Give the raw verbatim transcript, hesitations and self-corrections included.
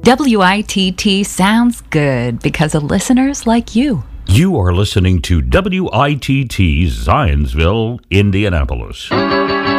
W I T T sounds good because of listeners like you. You are listening to W I T T Zionsville, Indianapolis.